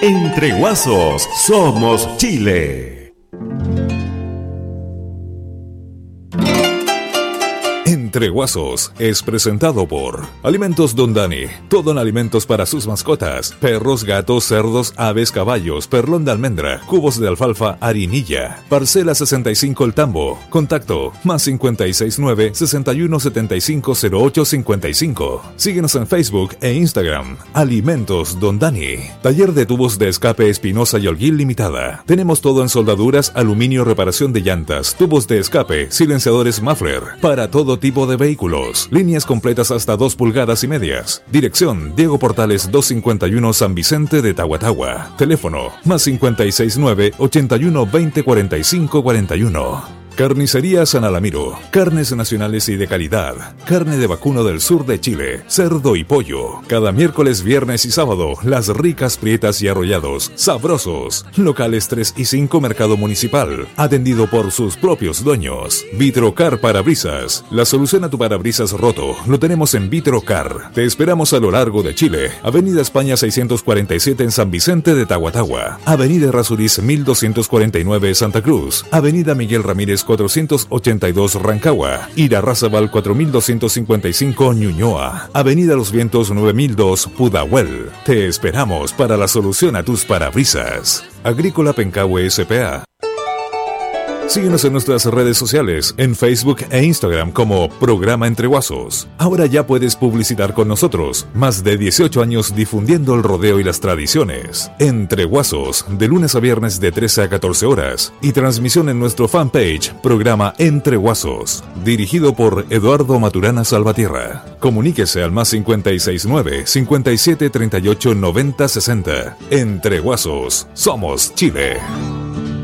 Entre Guasos, somos Chile. Entre Guasos es presentado por Alimentos Don Dani, todo en alimentos para sus mascotas: perros, gatos, cerdos, aves, caballos, perlón de almendra, cubos de alfalfa, harinilla. Parcela 65 El Tambo. Contacto +569 61750855. Síguenos en Facebook e Instagram. Alimentos Don Dani. Taller de tubos de escape Espinosa y Holguín Limitada. Tenemos todo en soldaduras, aluminio, reparación de llantas, tubos de escape, silenciadores muffler, para todo tipo de vehículos. Líneas completas hasta 2,5 pulgadas. Dirección: Diego Portales 251, San Vicente de Tahuatahua. Teléfono +569 81 20 45 41. Carnicería San Alamiro. Carnes nacionales y de calidad. Carne de vacuno del sur de Chile. Cerdo y pollo. Cada miércoles, viernes y sábado, las ricas, prietas y arrollados. Sabrosos. Locales 3 y 5, Mercado Municipal. Atendido por sus propios dueños. Vitrocar Parabrisas. La solución a tu parabrisas roto lo tenemos en Vitrocar. Te esperamos a lo largo de Chile. Avenida España 647 en San Vicente de Tahuatahua. Avenida Errázuriz 1249 Santa Cruz. Avenida Miguel Ramírez 482 Rancagua. Irarrázaval 4255 Ñuñoa. Avenida Los Vientos 9002 Pudahuel. Te esperamos para la solución a tus parabrisas. Agrícola Pencahue S.p.A. Síguenos en nuestras redes sociales, en Facebook e Instagram como Programa Entre Guasos. Ahora ya puedes publicitar con nosotros. Más de 18 años difundiendo el rodeo y las tradiciones. Entre Guasos, de lunes a viernes de 13 a 14 horas. Y transmisión en nuestro fanpage, Programa Entre Guasos. Dirigido por Eduardo Maturana Salvatierra. Comuníquese al +569 57 38 90 60. Entre Guasos, somos Chile.